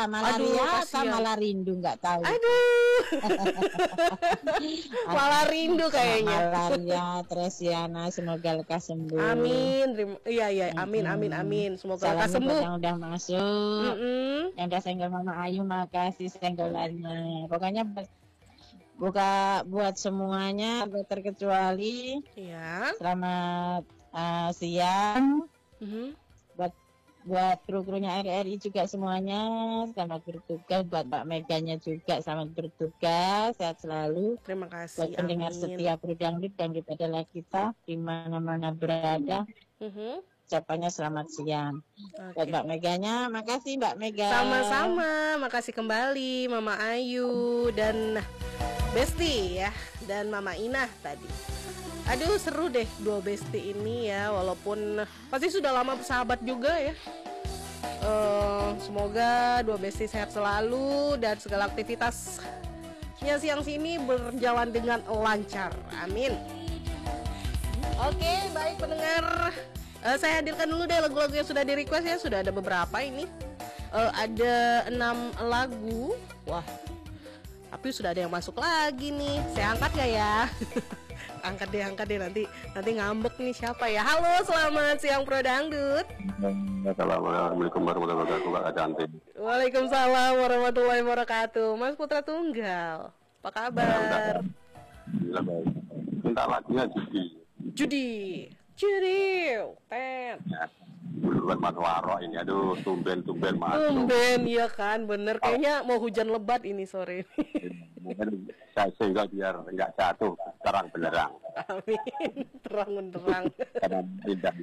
malaria Aduh, atau malah rindu nggak tahu. Aduh. Malah rindu kayaknya. Malaria, Tresiana, semoga lekas sembuh. Amin. Iya, amin. Semoga lekas sembuh. Yang udah masuk, yang udah senggol Mama Ayu, makasih senggolannya. Pokoknya buat semuanya, terkecuali. Iya. Selamat siang. Buat kru-krunya RRI juga semuanya, selamat bertugas. Buat Mbak Meganya juga selamat bertugas, sehat selalu. Terima kasih. Buat pendengar setia Berdangdut dan kita di mana-mana berada, ucapannya selamat siang. Buat Mbak Meganya, makasih Mbak Mega. Sama-sama, makasih kembali Mama Ayu dan Besti ya, dan Mama Inah tadi. Aduh, seru deh dua Besti ini ya, walaupun pasti sudah lama bersahabat juga ya. Semoga dua Besti sehat selalu dan segala aktivitasnya siang sini berjalan dengan lancar. Amin. Oke, baik pendengar, saya hadirkan dulu deh lagu-lagu yang sudah di request ya. Sudah ada beberapa ini, ada 6 lagu. Wah, tapi sudah ada yang masuk lagi nih. Saya angkat gak ya? Angkat deh, nanti ngambek nih siapa ya. Halo, selamat siang Pro Dangdut. Assalamualaikum warahmatullahi wabarakatuh, Kak Cantik. Waalaikumsalam warahmatullahi wabarakatuh. Mas Putra Tunggal, apa kabar? Minta lagunya Judi, Tet. Ya, buat Mas Waro ini, aduh, tumben masuk. Tumben, iya kan, bener. Kayaknya mau hujan lebat ini sore ini. Mungkin sehingga biar enggak jatuh terang benerang. Amin, terang. Karena indah.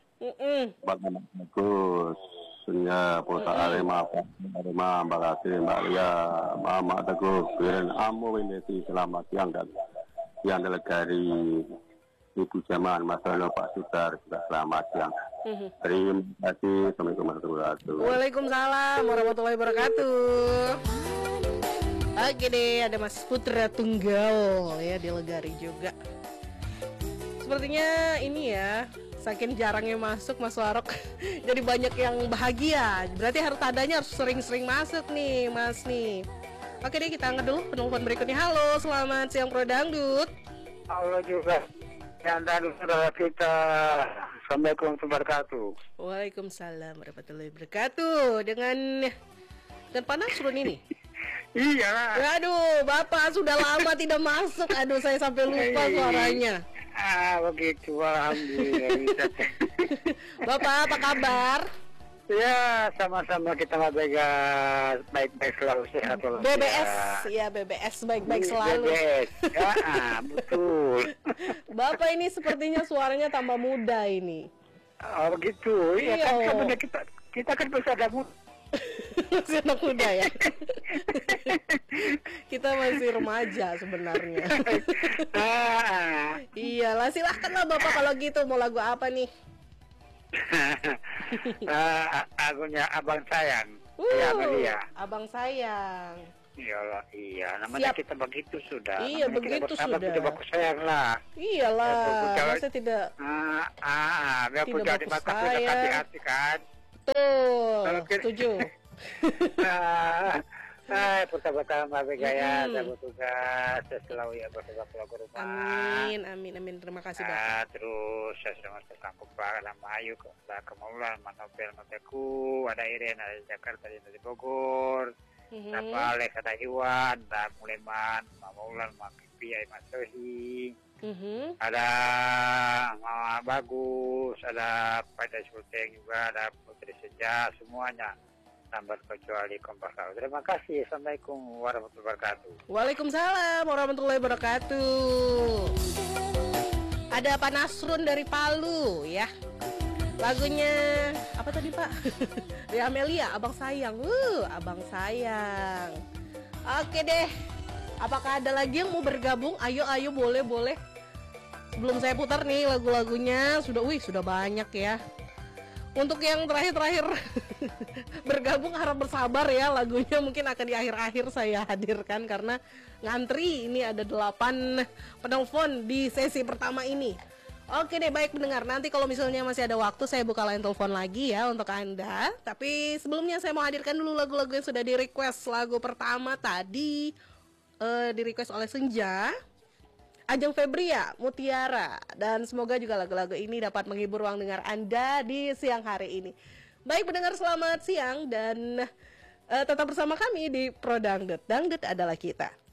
Bagus. Punya Putra Arema, Mbak Kasih, Mbak Lia, Mama Teguh, Biren Amu ini selamat siang dan yang delegari Ibu Jaman, Mas Dono, Pak Sudar juga selamat siang. Terima kasih. Assalamualaikum warahmatullahi wabarakatuh. Waalaikumsalam warahmatullahi wabarakatuh. Oke deh, ada Mas Putra Tunggal ya, delegari juga. Sepertinya ini ya, saking jarangnya masuk Mas Warok jadi banyak yang bahagia. Berarti harus tandanya harus sering-sering masuk nih Mas nih. Oke deh, kita angkat dulu penelpon berikutnya. Halo, selamat siang Pro Dangdut. Halo juga yang tadi saudara kita. Assalamualaikum warahmatullahi wabarakatuh. Waalaikumsalam warahmatullahi wabarakatuh. Dengan Pak Nasrun ini. Iya. Aduh, Bapak sudah lama tidak masuk. Aduh, saya sampai lupa suaranya. Begitu, alhamdulillah. Bapak, apa kabar? Ya, sama-sama kita baik-baik selalu sehat. BBS, ya BBS baik-baik selalu. BBS, ya, betul. Bapak ini sepertinya suaranya tambah muda ini. Oh begitu, ya kan Iya. sebenarnya kita kan masih ada Masih anak muda ya. Kita masih remaja sebenarnya. Iyalah, silahkanlah Bapak kalau gitu. Mau lagu apa nih? Lagunya Abang Sayang. Ya, Amelia. Abang Sayang. Iyalah, iya. Namanya Siap. kita begitu sudah. Iya, Namanya begitu kita bersahabat, sudah. Kita baku sayang lah. Iyalah, Ya, masa tidak. Biar Tidak puja di baku mata sayang. kita hati-hati kan. Tuh, Oke. setuju. Persahabatan Mbak Mega ya, saya bertugas, saya selalu ya bertugas ke rumah. Amin. Terima kasih Bapak. Terus saya sama sekampung Pak Lama Ayu, Mbak Kemaulan, Manopel, Mateku, ada Iren, ada Jakarta, ada Bogor, ada Alex, ada Iwan, ada Muleman, Maulan, Mak Pipi, Mas Sohi, ada Mama Bagus, ada Pada Sulteng juga, ada Putri Senja, semuanya. Tambah kecuali kompak. Terima kasih. Assalamualaikum warahmatullahi wabarakatuh. Waalaikumsalam warahmatullahi wabarakatuh. Ada Pak Nasrun dari Palu ya. Lagunya apa tadi Pak? Dari Amelia, Abang Sayang. Abang Sayang. Oke deh. Apakah ada lagi yang mau bergabung? Ayo boleh. Sebelum saya putar nih lagu-lagunya, sudah banyak ya. Untuk yang terakhir bergabung harap bersabar ya, lagunya mungkin akan di akhir-akhir saya hadirkan karena ngantri. Ini ada 8 penelpon di sesi pertama ini. Oke deh, baik pendengar. Nanti kalau misalnya masih ada waktu, saya buka line telepon lagi ya untuk Anda. Tapi sebelumnya saya mau hadirkan dulu lagu-lagu yang sudah di-request. Lagu pertama tadi di-request oleh Senja, Ajeng Febria, Mutiara. Dan semoga juga lagu-lagu ini dapat menghibur ruang dengar Anda di siang hari ini. Baik pendengar, selamat siang dan tetap bersama kami di Pro Dangdut. Dangdut adalah kita.